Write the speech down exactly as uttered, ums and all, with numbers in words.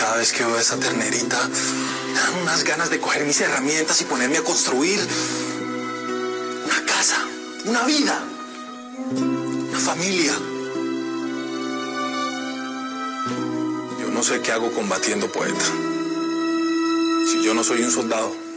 cada vez que veo a esa ternerita, me dan unas ganas de coger mis herramientas y ponerme a construir una casa, una vida, una familia. Yo no sé qué hago combatiendo, poeta. Si yo no soy un soldado.